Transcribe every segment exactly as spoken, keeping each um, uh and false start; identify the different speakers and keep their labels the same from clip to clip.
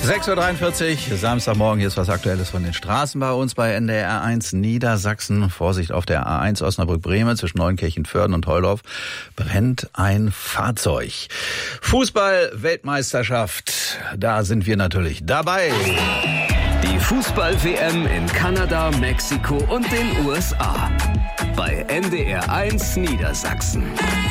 Speaker 1: sechs Uhr dreiundvierzig, Samstagmorgen, hier ist was Aktuelles von den Straßen bei uns bei N D R eins Niedersachsen. Vorsicht auf der A eins Osnabrück-Bremen zwischen Neunkirchen-Vörden und Heulorf brennt ein Fahrzeug. Fußball-Weltmeisterschaft, da sind wir natürlich dabei.
Speaker 2: Die Fußball-W M in Kanada, Mexiko und den U S A bei N D R eins Niedersachsen.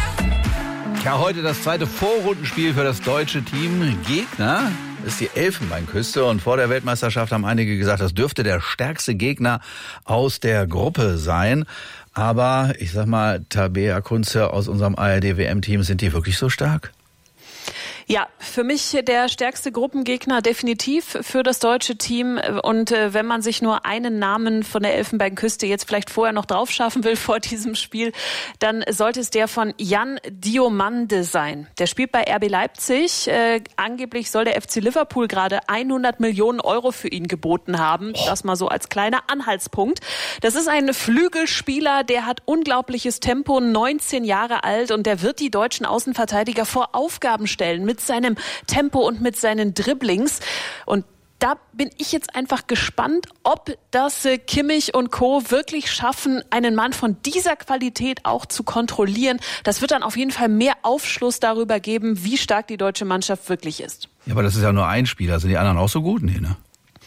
Speaker 1: Ja, heute das zweite Vorrundenspiel für das deutsche Team. Gegner ist die Elfenbeinküste und vor der Weltmeisterschaft haben einige gesagt, das dürfte der stärkste Gegner aus der Gruppe sein. Aber ich sag mal, Tabea Kunze aus unserem A R D-W M-Team, sind die wirklich so stark?
Speaker 3: Ja, für mich der stärkste Gruppengegner definitiv für das deutsche Team. Und äh, wenn man sich nur einen Namen von der Elfenbeinküste jetzt vielleicht vorher noch drauf schaffen will vor diesem Spiel, dann sollte es der von Jan Diomande sein. Der spielt bei R B Leipzig. Äh, angeblich soll der F C Liverpool gerade hundert Millionen Euro für ihn geboten haben. Das mal so als kleiner Anhaltspunkt. Das ist ein Flügelspieler, der hat unglaubliches Tempo, neunzehn Jahre alt, und der wird die deutschen Außenverteidiger vor Aufgaben stellen mit seinem Tempo und mit seinen Dribblings. Und da bin ich jetzt einfach gespannt, ob das äh, Kimmich und Co. wirklich schaffen, einen Mann von dieser Qualität auch zu kontrollieren. Das wird dann auf jeden Fall mehr Aufschluss darüber geben, wie stark die deutsche Mannschaft wirklich ist.
Speaker 1: Ja, aber das ist ja nur ein Spieler. Sind die anderen auch so gut? Nee, ne?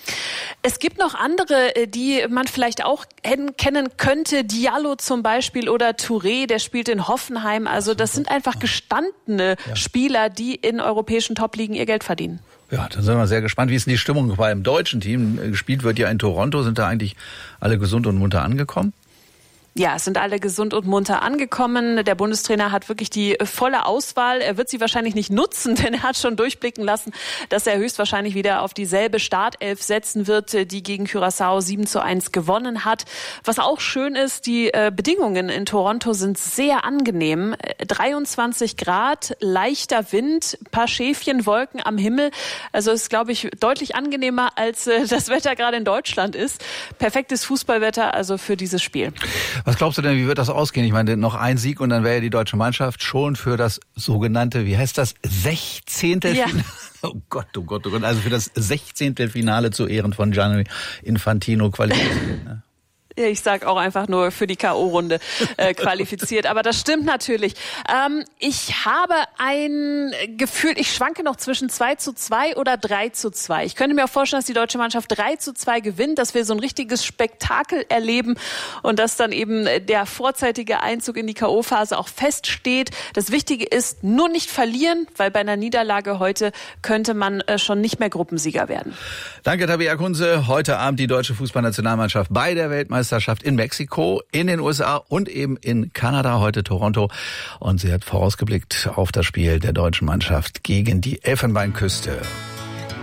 Speaker 3: Es gibt noch andere, die man vielleicht auch kennen könnte. Diallo zum Beispiel oder Touré, der spielt in Hoffenheim. Also das sind einfach gestandene ja. Spieler, die in europäischen Top-Ligen ihr Geld verdienen.
Speaker 1: Ja, dann sind wir sehr gespannt. Wie ist denn die Stimmung beim deutschen Team? Gespielt wird ja in Toronto. Sind da eigentlich alle gesund und munter angekommen?
Speaker 3: Ja, es sind alle gesund und munter angekommen. Der Bundestrainer hat wirklich die volle Auswahl. Er wird sie wahrscheinlich nicht nutzen, denn er hat schon durchblicken lassen, dass er höchstwahrscheinlich wieder auf dieselbe Startelf setzen wird, die gegen Curaçao sieben zu eins gewonnen hat. Was auch schön ist, die äh, Bedingungen in Toronto sind sehr angenehm. dreiundzwanzig Grad, leichter Wind, paar Schäfchenwolken am Himmel. Also ist, glaube ich, deutlich angenehmer, als äh, das Wetter gerade in Deutschland ist. Perfektes Fußballwetter also für dieses Spiel.
Speaker 1: Was glaubst du denn, wie wird das ausgehen? Ich meine, noch ein Sieg und dann wäre ja die deutsche Mannschaft schon für das sogenannte, wie heißt das, Sechzehntelfinale? Ja. Oh Gott, oh Gott, oh Gott. Also für das Sechzehntelfinale zu Ehren von Gianni Infantino qualifiziert, ne?
Speaker 3: Ich sag auch einfach nur für die K O-Runde äh, qualifiziert. Aber das stimmt natürlich. Ähm, ich habe ein Gefühl, ich schwanke noch zwischen zwei zu zwei oder drei zu zwei. Ich könnte mir auch vorstellen, dass die deutsche Mannschaft drei zu zwei gewinnt, dass wir so ein richtiges Spektakel erleben und dass dann eben der vorzeitige Einzug in die K O-Phase auch feststeht. Das Wichtige ist, nur nicht verlieren, weil bei einer Niederlage heute könnte man äh, schon nicht mehr Gruppensieger werden.
Speaker 1: Danke, Tabea Kunze. Heute Abend die deutsche Fußballnationalmannschaft bei der Weltmeisterschaft in Mexiko, in den U S A und eben in Kanada, heute Toronto. Und sie hat vorausgeblickt auf das Spiel der deutschen Mannschaft gegen die Elfenbeinküste.